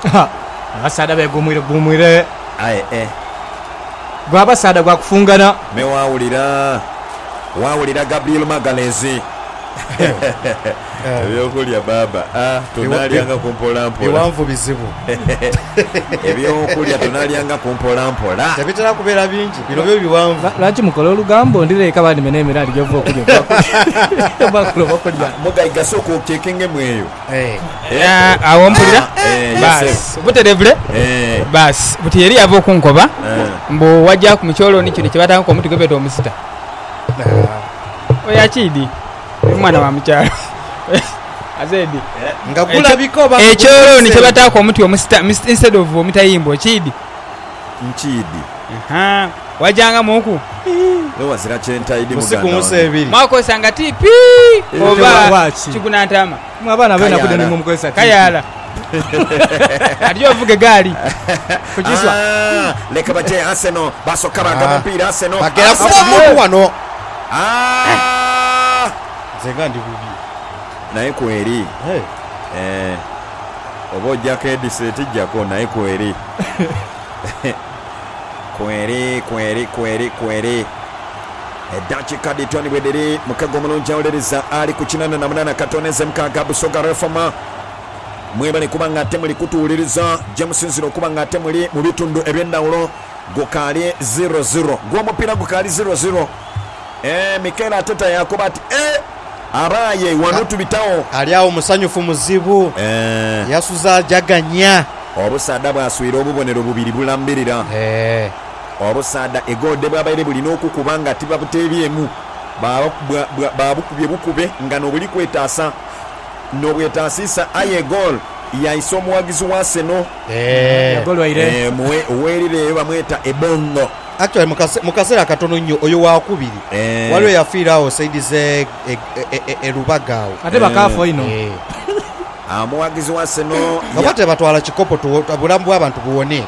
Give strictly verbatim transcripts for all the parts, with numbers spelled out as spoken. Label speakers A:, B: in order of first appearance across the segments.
A: Abasaada begumwire gumwire.
B: Aye eh.
A: Gwa abasaada gwa kufungana.
B: Me wawulira. Wawulira Gabriel Magalezi. Ebyokulya baba. Ah, tunalyanga kumpola mpola.
C: Biwanvu bizibu.
B: Ebyokulya tunalyanga kumpola mpola.
C: Tabitera kubeera bingi. Bino byo biwanvu.
A: Lwaki mukola olugambo ndireka bandi menemera aligevu okulya. Bakulo bakulya.
B: Mugayiga soko kekenge mweyo.
C: Eh.
A: Ya awo mpulira.
B: Eh,
A: Bas. Buterevule.
B: Eh.
A: Bas. Buti yeri ava okunkoba. Mbo wajja ku mukyolo ni kino kyebatanga ko muti gwebeta omusita. Oya chidi. Mwana wa mchalo. Azedi.
C: Ngakula bikoba.
A: Ekyolo ni kyebatanga ko muti omusita instead of omutayimbo chidi.
B: Nchidi.
A: Aha. Wajanga muku.
B: No wazira chenta idi muganda.
C: Musiku musebiri.
A: Mwako sanga tipi. Oba chikuna ntama. Mwabana bena kudeni mumukwesa tipi. Kayala. Adiyo vuge gali. Kujiswa.
B: Ah, leka baje Arsenal baso karanga ah. Mpira Arsenal.
C: Bagera fumu wano.
B: Ah!
C: Zenga ndi bubi.
B: Naye kweri.
C: Hey.
B: Eh. Oboja kedi seti jako naye kweri. Kweri kweri kweri kweri. Edachi kadi twani wederi mukagomono njawlereza ali kukinana na munana katoneze mkaga busoga reforma. Mwebale kubanga ate muli kutuuliriza James Nziro kubanga ate muli mu bitundu ebyendawulo gukali zero zero gwo mupira gukali zero zero. Eh Mikel Arteta yakoba ati eh araye wanutu bitawo
C: ali awo musanyufu muzibu
B: eh
C: yasuza jaganya
B: obusaada bwaswira obubonero bubiri bulambirira
C: eh
B: obusaada egode bwabaire bulina okukubanga tiba butebyemu babukubye bukube nga nobuli kwetaasa nobwetaasisa aye goal yaiso muwagizi wa Arsenal
C: eh
A: goal waire
B: eh muwe werire bamweta ebongo.
C: Actually mukase mukasera katono nnyo oyo wakubiri
B: eh.
C: Waliwo yafiirawo saidize erubagawo
A: ate bakafo ino
C: eh.
B: Amuwagizi wa Arsenal
C: ngabate batwala kikopo tubulambu bw'abantu buwone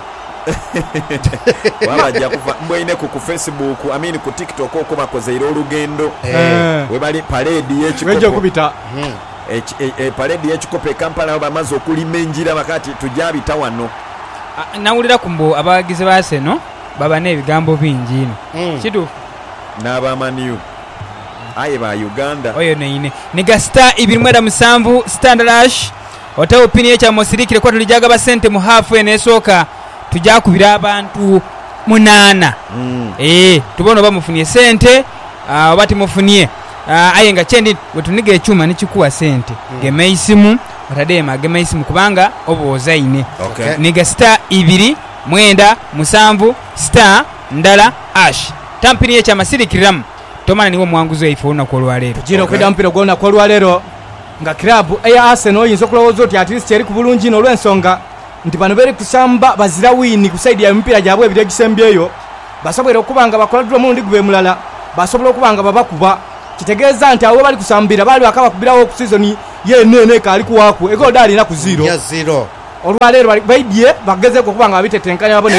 B: wabajja kufa mbwine ku Facebook I mean ku TikTok okko bakozeera olugendo
A: eh.
B: we bali parade y'ekikopo
A: wejo kubita
B: hmm. e, e, e parade y'ekikopo e Kampala bamaze okulima enjira bakati tujabita wano
A: nawulira kumbo abagizi ba Arsenal baba n'ebigambo bingi ino
C: mm.
A: Kitu
B: n'abamaniyu aye ba Uganda
A: oyo neine niga star ibiri mwenda musanvu standard ash otawo pini echa mosirikire kwa tulijaga ba sente mu hafu enesoka tujja kubira abantu munana
B: mm.
A: eh tubono bamufunie sente uh, obati mufunie uh, aye nga chendi wetuniga echuma nichikuwa sente mm. gemeisimu otadema gemeisimu kubanga obozaine
B: okay.
A: Niga star ibiri mwenda musanvu star ndala ash tampini echa masirikiramu tomana niwo mwanguzo ifuna kwa lwalero jiro okay. Kweda mpira gwona kwa lwalero nga club eya Arsenal oyinza kulowooza oti at least yali ku bulungi no lwensonga nti bano bere kusamba bazira wini ku side ya mpira jabwe ebire gisembyeyo basobora okubanga bakola dro mundi gube mulala basobola okubanga babakuba kitegeeza nti abo bali kusambira bali akaba kubirawo ku season ye nene kali kuwaku ego dali na ku zero
C: ya zero
A: olwalero baidye bageze ko kubanga babitetenkanya abo ne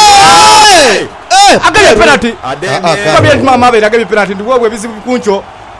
C: eh
A: agale penalty
B: adenge
A: kwa mama be agale penalty ndiwo bwe bizibu kuncho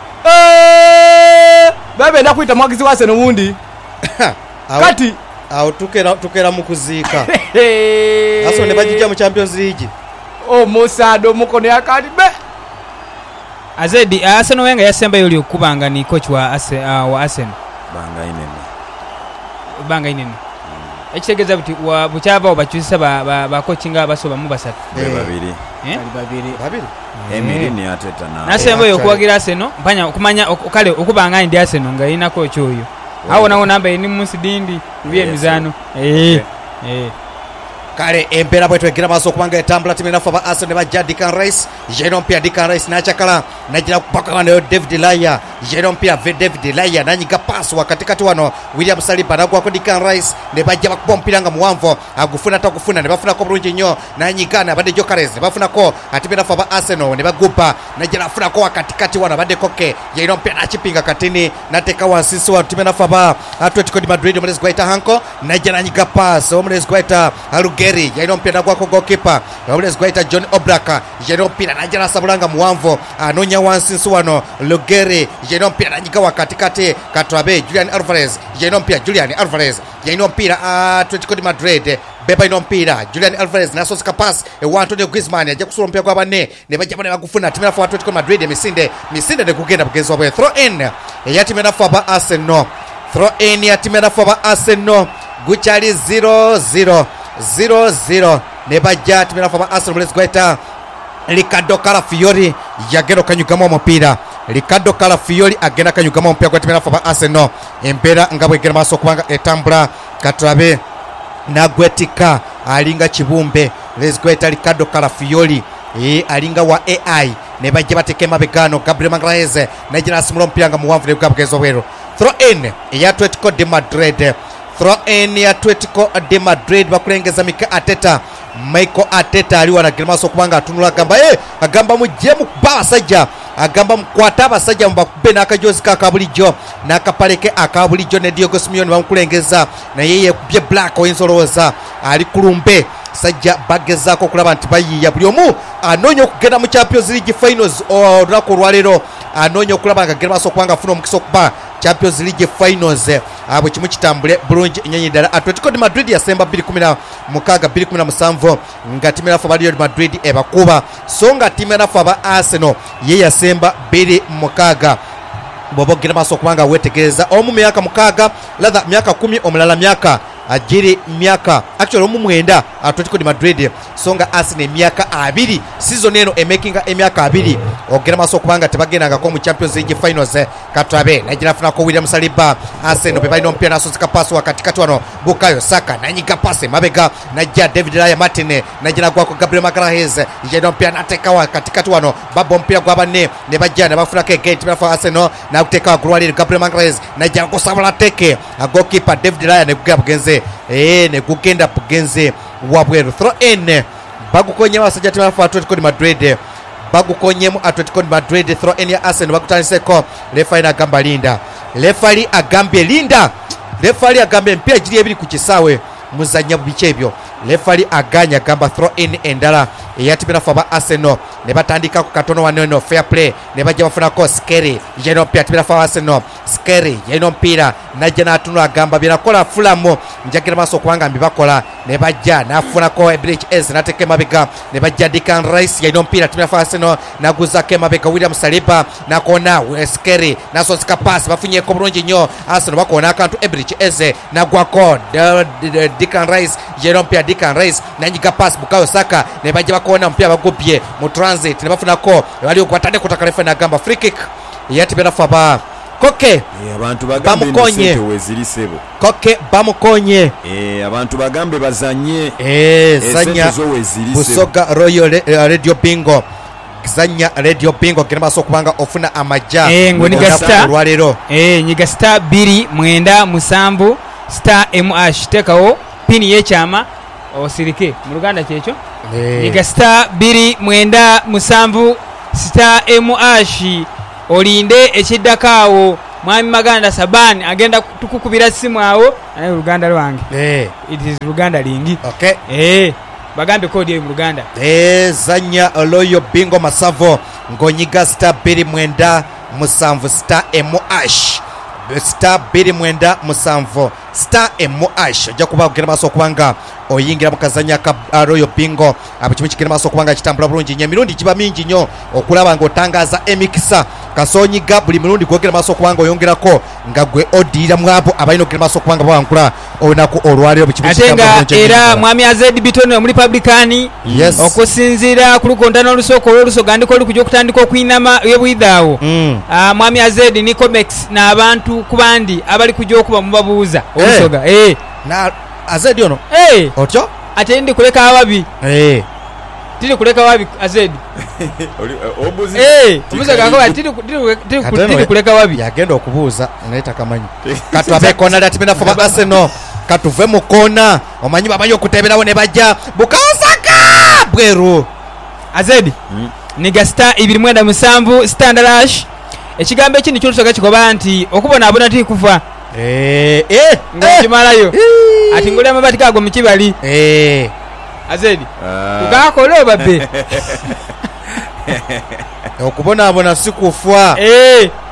A: eh bebe ndakuita mwagizi wa Arsenal wundi kati
C: aho tukera tukera mukuzika aso ne bajija mu Champions League
A: o Musado mukono yakati be azedi Arsenal wenga yasemba yoli okubanga ni coach wa Arsenal uh, wa Arsenal
B: banga inene
A: banga inene ekitegeza buti wa buchava obachuisa ba ba, ba coaching abasoba mu basatu
B: be babiri
A: eh babiri
C: babiri
B: Emiri ni Arteta na
A: nasemba yo kuwagira Arsenal mpanya okumanya okale okubanga ndi Arsenal nga ina coach oyo awo nawo namba ni munsi dindi biye mizano eh eh
C: kale empera bwetu egira baso kubanga etambula timena fa ba Arsenal ba Jadikan Rice Jadon Pierre Dikan Rice na chakala najira kupaka na David Laya Jadon Pierre David Laya nanyiga pass wakati kati wano William Saliba na kwa Dikan Rice ne bajja bakubompira nga muwanvo agufuna ta kufuna ne bafuna ko bulungi nnyo nanyigana bade Jokeres ne bafuna ko atimena fa ba Arsenal ne bagupa najira afuna ko wakati kati wano bade koke Jadon Pierre achipinga katini nateka wansisi wa timena fa ba Atletico de Madrid omulezi gwaita hanko najira nyiga pass omulezi gwaita Aluge Geri yaino mpira kwa goalkeeper omulezi gwaita John Obraka yaino mpira najira sabulanga muwanvo anonya wansi wano Lugeri yaino mpira nanyiga wakatikati Katrabe Julian Alvarez yaino mpira Julian Alvarez yaino mpira Atletico de Madrid beba ino mpira Julian Alvarez naso pass e Antonio Griezmann ajja kusula mpira kwa bane ne bajja bane bakufuna timera for Atletico Madrid emisinde misinde de kugenda bugenzo bwe throw in ya timera for ba Arsenal throw in ya timera for ba Arsenal guchali zero zero zero zero ne bajja timera for ba Arsenal let's go eta Ricardo Calafiori yagero kanyugamo omupira Ricardo Calafiori agenda kanyugamo omupira kwa timera for ba Arsenal empera ngabwe gera maso kubanga etambula Katrabe nagwetika alinga kibumbe let's go eta Ricardo Calafiori e alinga wa A I ne bajje bateke mabegano Gabriel Magalhaes najina simulo mpiranga muwanvu lebwabgezo bwero throw in ya Atletico de Madrid throw in ya Atletico de Madrid bakulengeza Mikel Arteta Mikel Arteta aliwa na girmaso kubanga atunula gamba eh agamba mujemu basajja agamba mkwata abasajja mbakube nakajozi kakabulijjo nakapaleke akabulijjo ne Diego Simeone bamukulengeza na yeye kubye black oyinzoloza ali kulumbe sajja bagezako kulaba nti bayiya buli omu anonye okugenda mu Champions League finals olwako lwalero anonye okulaba nga girmaso kubanga afuna omukisa okuba Champions League finals abo kimu kitambule bulungi enyenyi ddala. Atletico de Madrid yasemba bbiri kumi na mukaaga bbiri kumi na musanvu nga timu erafu aba Real Madrid ebakuba so nga timu erafu aba Arsenal ye yasemba bbiri mukaaga bw'oboogera maaso okubanga weetegereza omu myaka mukaaga latha myaka kumi omulala myaka ajiri myaka actually omu mwenda Atletico de Madrid so nga Arsenal emyaka abiri season eno emakinga emyaka abiri ogera maaso okubanga tebagendangako mu Champions League finals. Katrabe najira afunako William Saliba Arsenal be balina omupiira nasozeka paasi wakati kati wano Bukayo Saka nanyiga paasi mabega najja David Raya Martin najira gwako Gabriel Magalhaes yeno omupiira nateka wakati kati wano babo omupiira gwa banne ne bajja ne bafunako egate birafa Arsenal nakuteka wagulwalire Gabriel Magalhaes najja gusabula teke goalkeeper David Raya ne kugera bugenze eh ne kugenda bugenze wabweru throw in bagukonye basajja tibafa Atletico de Madrid bagukonyemu Atletico de Madrid throw in ya Arsenal bakutaniseko refa agamba linda refari agambye linda refari agambye mpira giri ebiri ku kisawe muzanya biche ebyo refari aganya agamba throw in endala eyatimira faba Arsenal ne batandika ku katono waneno fair play ne bajja bafuna ko Scary yeno mpira timira faba Arsenal Scary yeno mpira najja natuno agamba birakola Fulham njagira maso kwanga mbibakola ne bajja nafuna ko Bridge Ez nateke mabega ne bajja Declan Rice yeno mpira timira faba Arsenal naguza ke mabega William Saliba nakona Scary naso ska pass bafunye ko bulungi nyo Arsenal bakona akantu Bridge Ez nagwako Declan Rice yeno mpira Declan Rice nanyiga pass Bukayo Saka ne bajja bakona mpira bagopye mu transit ne bafuna ko bali okwatane kutaka refa nagamba free kick yatibera faba Koke
B: abantu bagambe
C: bamukonye
B: wezirisebo
C: Koke bamukonye
B: eh abantu bagambe bazanye
C: eh zanya Busoga Royal Radio Bingo zanya Radio Bingo kiramaso kubanga ofuna amaja
A: eh ngoni gasta
C: lwalero
A: eh nyiga star biri mwenda musambu star mh tekawo pini yechama osirike mu Ruganda kyecho
C: eh
A: nyiga star biri mwenda musambu star mh olinde ekiddakaawo mwami Maganda Sabani agenda tukukubira simu awo naye Ruganda lwange
C: eh
A: it is Ruganda lingi
C: okay
A: eh bagambe kodi ya Ruganda
C: eh zanya Royal Bingo Masavo ngonyiga star biri mwenda musamvu star mh star biri mwenda musamvu star mh ojja kuba ogera maaso okubanga oyingira mukazanya ka uh, Royal Bingo abakimu kigera maaso okubanga kitambula bulungi nnyo emirundi giba mingi nnyo okulaba ng'otangaza emikisa kasonyiga buli mirundi gwogera maaso okubanga oyongerako nga gwe oddirira mu abo abalina ogera maaso okubanga bawangula olunaku olwaliro bukimu
A: atenga era mwami Azed Bitone omu Republican
C: yes.
A: okusinziira ku lukontana olusooka olw'olusogandiko oli kujja okutandika okwinama ebwidaawo
C: mm.
A: uh, mwami Azed ni comex n'abantu ku bandi abali kujja okuba mubabuuza olusoga
C: eh
A: eh
C: na Azed ono
A: eh
C: otyo
A: ate ndi kuleka ababi
C: eh
A: tiri kuleka wabi Azed
B: obuzi
A: eh omusoga akaba tiri tiri tiri kuleka wabi
C: yagenda okubuuza naita kamanyi katwabe kona lati bina foba Arsenal katuve mu kona omanyi babayo okuteberawo ne bajja Bukayo Saka bweru
A: Azed
B: mm.
A: niga star ibiri mwenda musambu standard rush ekigambo ekindi kyolusoga kikoba nti okubona abona ti kufa
C: eh eh
A: ngimalayo ati ngole amabati kago mukibali
C: eh
A: Azed kugakolo babbe
C: okubona abona sikufwa
A: eh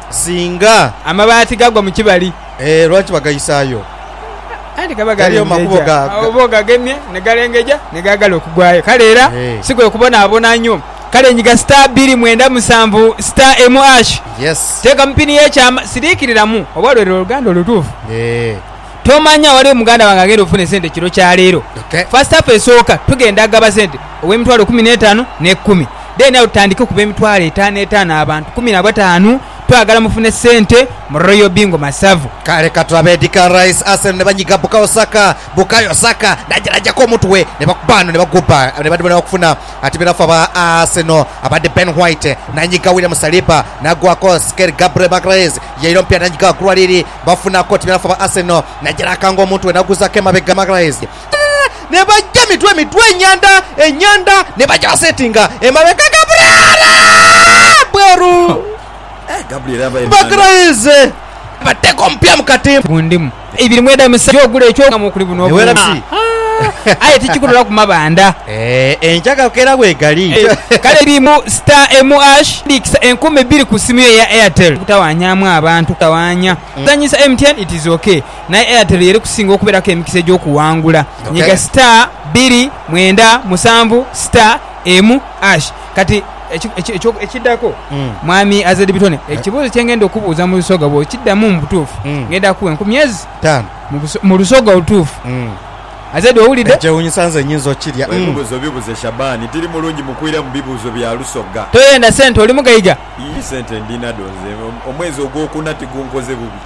C: singa
A: amabaati gagwa mu kibali
C: eh lwaki bagayisaayo
A: andi kaba
C: Galiyo makubo ga-
A: obo gagemye ne galengeja ne gagala okugwayo kale era
C: Eh.
A: sikwe kubona abona nnyo kale enyiga star bbiri mwenda musanvu star M H
C: yes
A: teeka mpini y'ekyama siriikiriramu oba lwero oluganda olutuufu
C: eh
A: tomanya wali omuganda wange agenda ofuna esente kiro kya leero
C: okay
A: first half esooka tugenda agaba sente ow'emitwalo kumi n'etaano n'ekkumi then awo tutandike kuba emitwalo etaano etaano abantu kumi na bataano twagala mufune sente mu royal bingo masavu
C: kale katulabe Declan Rice Arsenal ne banyiga Bukayo Saka Bukayo Saka najalajako omutwe ne bakubano ne baguba ne badi bana okufuna ati birafa ba Arsenal abadde Ben White nanyiga William Saliba nagwako Sker Gabriel Magalhaes yairo mpya nanyiga Kulwaliri bafuna ko tibirafa ba Arsenal najala kango omutwe naguza Kema Bega Magalhaes ne bajja mitwe mitwe enyanda enyanda ne bajja settinga emabeka Gabriel bweru
B: Eh, Gabriel abaye
C: Magalhaes bateko mpya mukati
A: kundimu ibiri mwenda musanvu ogula ekyo mu kuli buno
C: Ewera msi.
A: aye tikikulola ku mabanda
C: eh enjaga kera bwegali
A: kale erimu star M H dikisa enkumi bbiri ku simu ye ya Airtel kutawanyamu abantu kutawanya zanyisa M T N it is okay naye Airtel yeri kusinga okubeerako emikisa egy'okuwangula
C: Okay.
A: nyiga star bbiri mwenda musanvu star M H kati eki- eki- ekyo- ekiddako
C: Mm.
A: mwami azedi bitone ekibuuzo kyengenda okubuuza mu lusoga bwe kiddamu mu butuufu
C: Mm.
A: ngenda kuwa enkumi ezi
C: tano
A: mu buso- mu lusoga olutuufu azedi owulidde
C: ekyewunyisanze nyinza okirya
B: ebibuuzo bibuze Shabani tiri mulungi mukwira mu bibuuzo bya lusoga
A: toyenda sente oli mugayiga
B: iyi sente ndina doze omwezi ogwokuna tigunkoze bubi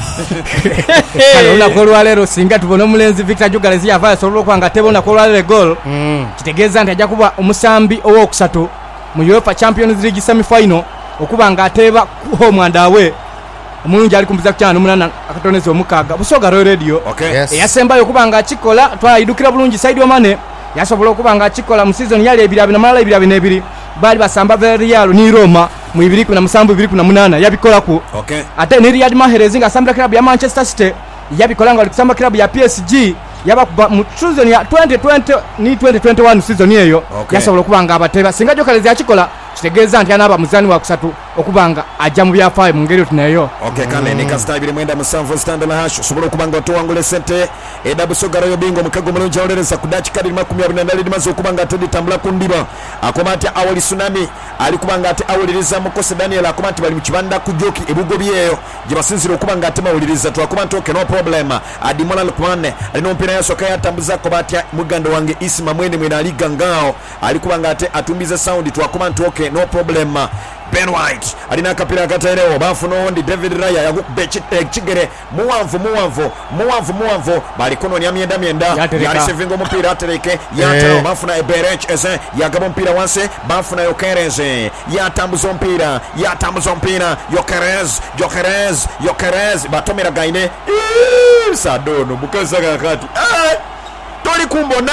D: kale olunaku olwaleero singa tubona omulenzi Victor Jugalezi yava asobola okuba nga ateba olunaku olwaleero egol kitegeeza nti ajja kuba omusambi owookusatu mu UEFA Champions League semi-final okuba nga ateeba omwandawe omulungi ali kumbuza ku kyana n'omunana akatoneza omukaaga busoga Royal Radio
B: okay
C: Yes.
D: eyasembayo okuba nga akikola twayidukira bulungi Sadio Mane yasobola okuba nga akikola mu season yali ebiri abiri namalala ebiri abiri n'ebiri baali basamba Villarreal ni Roma mu bibiri kumi na musanvu bibiri kumi na munaana yabikolaku
B: okay
D: ate ne Riyad Mahrez nga asambira klabu ya Manchester City yabikola nga ali kusamba klabu ya P S G yabakuba mu season ya twenty twenty ni twenty twenty-one season eyo
B: Okay.
D: yasobola okuba nga abateba singa Jokalezi yakikola kitegeeza nti anaaba muzaani wa kusatu okuba nga ajja mu byafaayo mu ngeri oti nayo
B: okay kale ni kasita ibiri mwenda musanvu stand na hash sobola okubanga otowangula sente eda busoga Royal bingo mukago mulungi awolereza ku dachi kadi makumi abiri na ndala limaze okubanga ateditambula ku ndiba akoma ati awali tsunami ali kubanga ati awuliriza mukose Daniel akoma ati bali mu kibanda ku joki ebugo byeyo gye basinzira okubanga ati mawuliriza twakuba nti okay no problem adimola lukwane alina ompira yasoka yatambuza ko ati muganda wange Isma mwene mwene ali gangao ali kubanga ati atumbiza sound twakuba nti okay no problem Ben White alina akapira akaterewo bafuno ndi David Raya yakuba ekigere muwanvu muwanvu muwanvu muwanvu bali kononya myenda myenda
D: Yatereka.
B: yali sevinga omupira atereke yatalo
C: Eh.
B: bafuna Eberech eze yagaba omupira wansi bafuna Yokereze yatambuza omupira yatambuza omupira Yokerez Yokerez Yokerez batomera gaine Ii, sadono mukaza kakati eh toli kumbona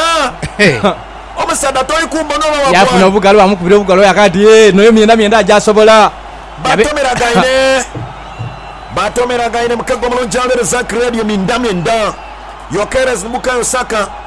B: omusada toli kumbona
D: yafuna obugalo bamukubira obugalo yakati eh noyo myenda myenda ajasobola Yabe-
B: batomera gaine batomera gaine mukago mulungi alereza credio mindamenda Yokerez Bukayo Saka